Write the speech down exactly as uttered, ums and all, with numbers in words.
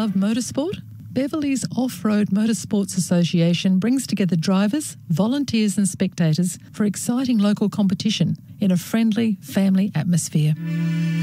love motorsport? Beverley's Off-Road Motorsports Association brings together drivers, volunteers and spectators for exciting local competition in a friendly family atmosphere.